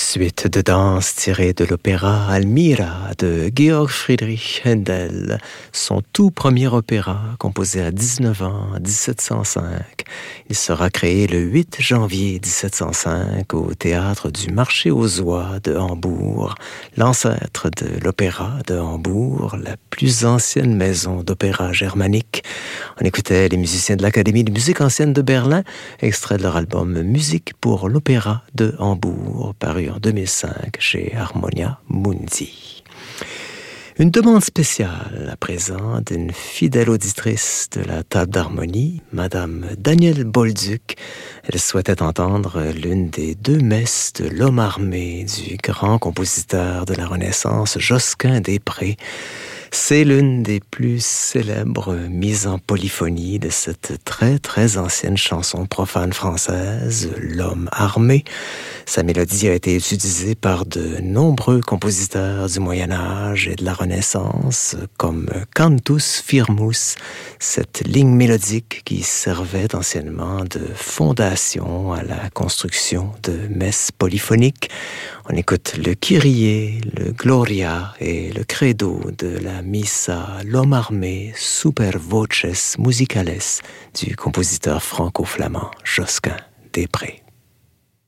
Suite de danse tirée de l'opéra Almira de Georg Friedrich Händel, son tout premier opéra composé à 19 ans en 1705. Il sera créé le 8 janvier 1705 au théâtre du Marché aux Oies de Hambourg, l'ancêtre de l'opéra de Hambourg, la plus ancienne maison d'opéra germanique. On écoutait les musiciens de l'Académie de musique ancienne de Berlin, extrait de leur album Musique pour l'opéra de Hambourg, paru en 2005 chez Harmonia Mundi. Une demande spéciale à présent d'une fidèle auditrice de la table d'harmonie, Madame Danielle Bolduc. Elle souhaitait entendre l'une des deux messes de l'homme armé du grand compositeur de la Renaissance, Josquin des Prés. C'est l'une des plus célèbres mises en polyphonie de cette très très ancienne chanson profane française, L'homme armé. Sa mélodie a été utilisée par de nombreux compositeurs du Moyen-Âge et de la Renaissance, comme Cantus Firmus, cette ligne mélodique qui servait anciennement de fondation à la construction de messes polyphoniques. On écoute le Kyrie, le Gloria et le Credo de la Missa L'homme armé super voces musicales du compositeur franco-flamand Josquin des Prés.